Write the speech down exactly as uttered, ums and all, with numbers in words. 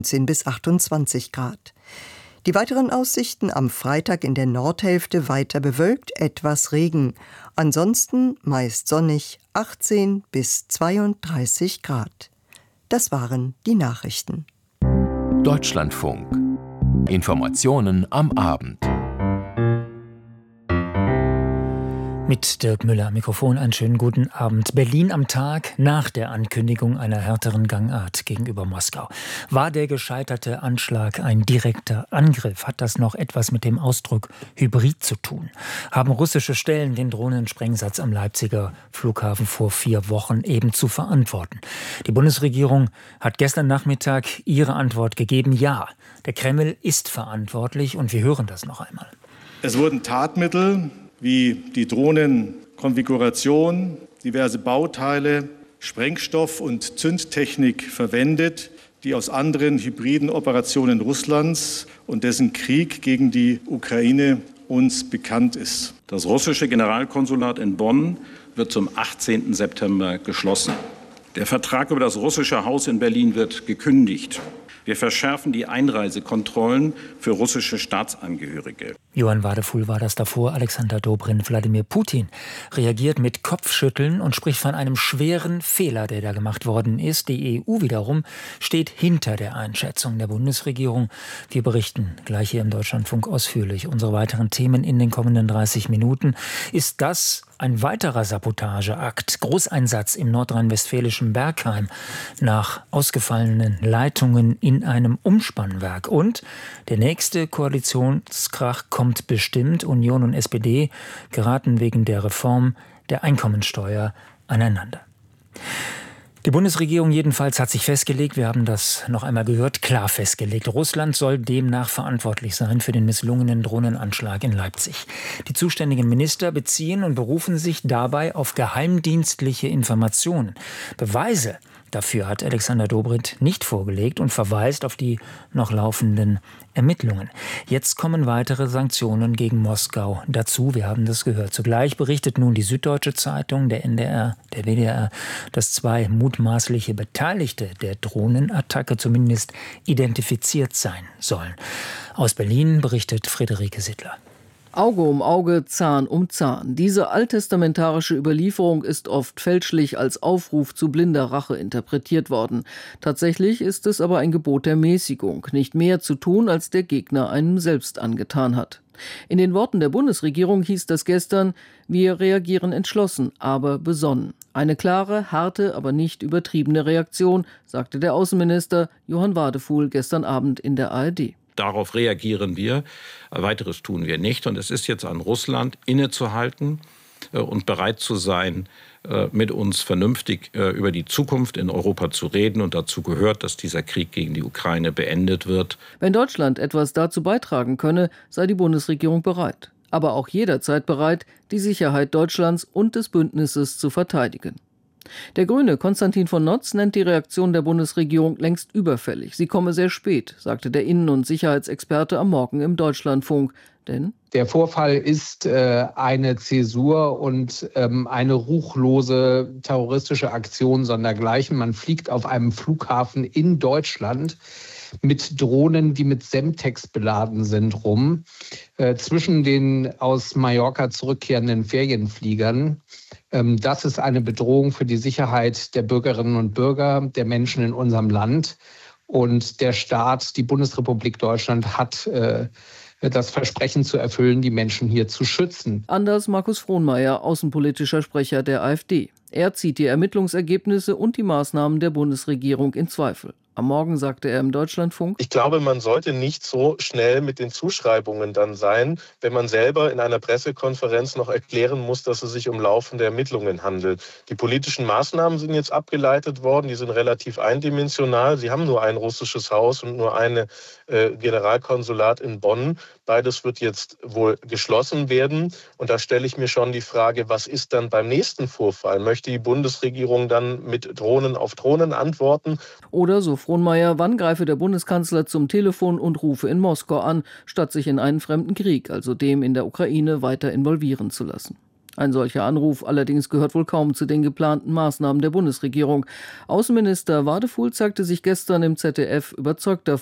neunzehn bis achtundzwanzig Grad. Die weiteren Aussichten: am Freitag in der Nordhälfte weiter bewölkt, etwas Regen. Ansonsten meist sonnig, achtzehn bis zweiunddreißig Grad. Das waren die Nachrichten. Deutschlandfunk. Informationen am Abend. Mit Dirk Müller am Mikrofon einen schönen guten Abend. Berlin am Tag nach der Ankündigung einer härteren Gangart gegenüber Moskau. War der gescheiterte Anschlag ein direkter Angriff? Hat das noch etwas mit dem Ausdruck Hybrid zu tun? Haben russische Stellen den Drohnensprengsatz am Leipziger Flughafen vor vier Wochen eben zu verantworten? Die Bundesregierung hat gestern Nachmittag ihre Antwort gegeben: Ja, der Kreml ist verantwortlich, und wir hören das noch einmal. Es wurden Tatmittel wie die Drohnenkonfiguration, diverse Bauteile, Sprengstoff und Zündtechnik verwendet, die aus anderen hybriden Operationen Russlands und dessen Krieg gegen die Ukraine uns bekannt ist. Das russische Generalkonsulat in Bonn wird zum achtzehnten September geschlossen. Der Vertrag über das russische Haus in Berlin wird gekündigt. Wir verschärfen die Einreisekontrollen für russische Staatsangehörige. Johann Wadefuhl war das davor. Alexander Dobrindt. Wladimir Putin reagiert mit Kopfschütteln und spricht von einem schweren Fehler, der da gemacht worden ist. Die E U wiederum steht hinter der Einschätzung der Bundesregierung. Wir berichten gleich hier im Deutschlandfunk ausführlich. Unsere weiteren Themen in den kommenden dreißig Minuten. Ist das ein weiterer Sabotageakt? Großeinsatz im nordrhein-westfälischen Bergheim nach ausgefallenen Leitungen in einem Umspannwerk. Und der nächste Koalitionskrach kommt bestimmt. Union und S P D geraten wegen der Reform der Einkommensteuer aneinander. Die Bundesregierung jedenfalls hat sich festgelegt, wir haben das noch einmal gehört, klar festgelegt: Russland soll demnach verantwortlich sein für den misslungenen Drohnenanschlag in Leipzig. Die zuständigen Minister beziehen und berufen sich dabei auf geheimdienstliche Informationen. Beweise dafür hat Alexander Dobrindt nicht vorgelegt und verweist auf die noch laufenden Ermittlungen. Jetzt kommen weitere Sanktionen gegen Moskau dazu. Wir haben das gehört. Zugleich berichtet nun die Süddeutsche Zeitung, der N D R, der W D R, dass zwei mutmaßliche Beteiligte der Drohnenattacke zumindest identifiziert sein sollen. Aus Berlin berichtet Friederike Sittler. Auge um Auge, Zahn um Zahn. Diese alttestamentarische Überlieferung ist oft fälschlich als Aufruf zu blinder Rache interpretiert worden. Tatsächlich ist es aber ein Gebot der Mäßigung, nicht mehr zu tun, als der Gegner einem selbst angetan hat. In den Worten der Bundesregierung hieß das gestern: Wir reagieren entschlossen, aber besonnen. Eine klare, harte, aber nicht übertriebene Reaktion, sagte der Außenminister Johann Wadefuhl gestern Abend in der A R D. Darauf reagieren wir. Weiteres tun wir nicht. Und es ist jetzt an Russland, innezuhalten und bereit zu sein, mit uns vernünftig über die Zukunft in Europa zu reden. Und dazu gehört, dass dieser Krieg gegen die Ukraine beendet wird. Wenn Deutschland etwas dazu beitragen könne, sei die Bundesregierung bereit. Aber auch jederzeit bereit, die Sicherheit Deutschlands und des Bündnisses zu verteidigen. Der Grüne Konstantin von Notz nennt die Reaktion der Bundesregierung längst überfällig. Sie komme sehr spät, sagte der Innen- und Sicherheitsexperte am Morgen im Deutschlandfunk. Denn der Vorfall ist äh, eine Zäsur und ähm, eine ruchlose terroristische Aktion sondergleichen. Man fliegt auf einem Flughafen in Deutschland mit Drohnen, die mit Semtex beladen sind, rum, äh, zwischen den aus Mallorca zurückkehrenden Ferienfliegern. Ähm, das ist eine Bedrohung für die Sicherheit der Bürgerinnen und Bürger, der Menschen in unserem Land. Und der Staat, die Bundesrepublik Deutschland, hat äh, das Versprechen zu erfüllen, die Menschen hier zu schützen. Anders Markus Frohnmayer, außenpolitischer Sprecher der AfD. Er zieht die Ermittlungsergebnisse und die Maßnahmen der Bundesregierung in Zweifel. Am Morgen sagte er im Deutschlandfunk: Ich glaube, man sollte nicht so schnell mit den Zuschreibungen dann sein, wenn man selber in einer Pressekonferenz noch erklären muss, dass es sich um laufende Ermittlungen handelt. Die politischen Maßnahmen sind jetzt abgeleitet worden, die sind relativ eindimensional. Sie haben nur ein russisches Haus und nur ein äh, Generalkonsulat in Bonn. Beides wird jetzt wohl geschlossen werden. Und da stelle ich mir schon die Frage, was ist dann beim nächsten Vorfall? Möchte die Bundesregierung dann mit Drohnen auf Drohnen antworten? Oder, so Frohnmayer, wann greife der Bundeskanzler zum Telefon und rufe in Moskau an, statt sich in einen fremden Krieg, also dem in der Ukraine, weiter involvieren zu lassen? Ein solcher Anruf allerdings gehört wohl kaum zu den geplanten Maßnahmen der Bundesregierung. Außenminister Wadefuhl zeigte sich gestern im Z D F überzeugt davon,